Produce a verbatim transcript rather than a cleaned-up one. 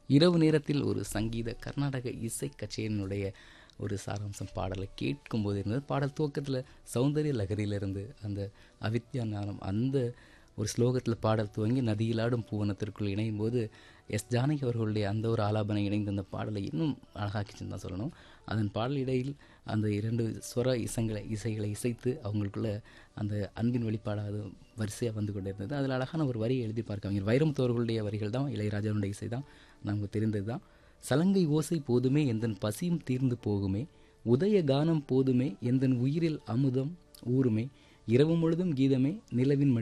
இரவு நேரத்தில் ஒரு சங்கீத கர்நாடக இசை கச்சேரியினுடைய ஒரு சாராம்சம் பாடலை கேட்கும்போது இருந்தது. பாடல் துவக்கத்தில் சௌந்தரிய லகரியிலிருந்து அந்த அவித்யா ஞானம் அந்த ஒரு ஸ்லோகத்தில் பாடல் துவங்கி நதியிலாடும் பூவனத்திற்குள் இணையும் போது எஸ் ஜானகி அவர்களுடைய அந்த ஒரு ஆலாபனை இணைந்த அந்த பாடலை இன்னும் அழகாக்கிச்சுன்னு தான் சொல்லணும். அதன் பாடல் இடையில் அந்த இரண்டு ஸ்வர இசங்களை இசைகளை இசைத்து அவங்களுக்குள்ள அந்த அன்பின் வெளிப்பாடாக அது வரிசையாக வந்து கொண்டே இருந்தது. அதில் அழகான ஒரு வரியை எழுதி பார்க்க அவங்க வைரமுத்து அவர்களுடைய வரிகள் தான், இளையராஜாவுடைய இசை தான், நமக்கு தெரிந்தது தான். சலங்கை ஓசை போதுமே எந்தன் பசியும் தீர்ந்து போகுமே, உதய கானம் போதுமே எந்தன் உயிரில் அமுதம் ஊருமே, இரவு முழுதும் கீதமே நிலவின்